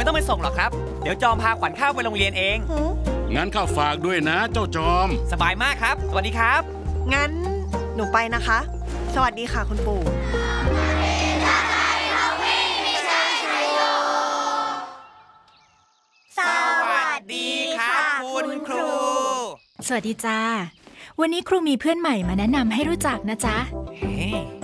ไม่ต้องไปส่งหรอกครับ เดี๋ยวจอมพาขวัญข้าวไปโรงเรียนเองงั้นข้าฝากด้วยนะเจ้าจอมสบายมากครับสวัสดีครับงั้นหนูไปนะคะ สวัสดีค่ะคุณปู่สวัสดีครับคุณครูสวัสดีจ้าวันนี้ครูมีเพื่อนใหม่มาแนะนำให้รู้จักนะจ๊ะเฮ้